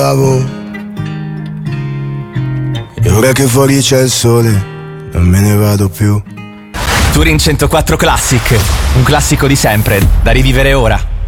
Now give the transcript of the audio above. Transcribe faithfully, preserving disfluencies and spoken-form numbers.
E ora che fuori c'è il sole, non me ne vado più. Touring centoquattro Classic, un classico di sempre, da rivivere ora.